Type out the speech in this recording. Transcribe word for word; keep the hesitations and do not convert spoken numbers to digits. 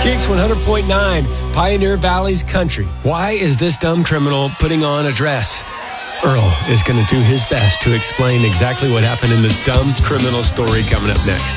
Kicks one hundred point nine, Pioneer Valley's country. Why is this dumb criminal putting on a dress? Earl is going to do his best to explain exactly what happened in this dumb criminal story coming up next.